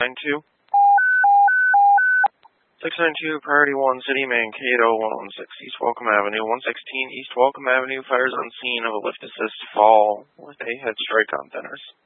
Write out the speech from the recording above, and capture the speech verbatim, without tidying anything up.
nine two. six nine two, Priority one, City, Mankato, one one six, East Welcome Avenue, one sixteen, East Welcome Avenue, fires on scene of a lift assist fall with a head strike on thinners.